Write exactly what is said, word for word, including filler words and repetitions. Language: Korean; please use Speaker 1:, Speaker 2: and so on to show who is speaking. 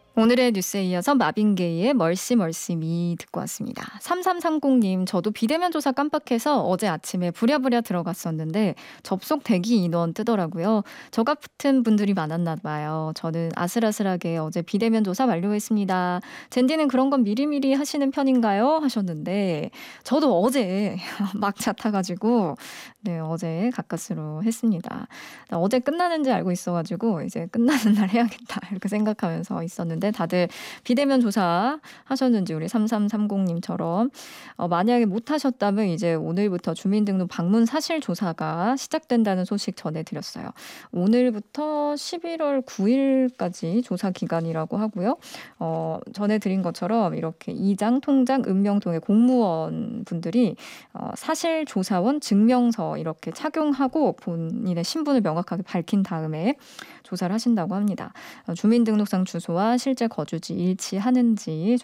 Speaker 1: 오늘의 뉴스에 이어서 마빈게이의 멀시 멀시 미 듣고 왔습니다. 삼삼삼공님, 저도 비대면 조사 깜빡해서 어제 아침에 부랴부랴 들어갔었는데 접속 대기 인원 뜨더라고요. 저 같은 분들이 많았나 봐요. 저는 아슬아슬하게 어제 비대면 조사 완료했습니다. 젠디는 그런 건 미리미리 하시는 편인가요? 하셨는데 저도 어제 막차 타가지고 네, 어제 가까스로 했습니다. 어제 끝나는지 알고 있어가지고 이제 끝나는 날 해야겠다 이렇게 생각하면서 있었는데 다들 비대면 조사 하셨는지 우리 삼삼삼공님처럼 어, 만약에 못하셨다면 이제 오늘부터 주민등록 방문 사실 조사가 시작된다는 소식 전해드렸어요. 오늘부터 십일월 구일까지 조사 기간이라고 하고요. 어, 전해드린 것처럼 이렇게 이장, 통장, 읍명동의 공무원 분들이 어, 사실 조사원 증명서 이렇게 착용하고 본인의 신분을 명확하게 밝힌 다음에 조사를 하신다고 합니다. 어, 주민등록상 주소와 실제 거주지 일치하는지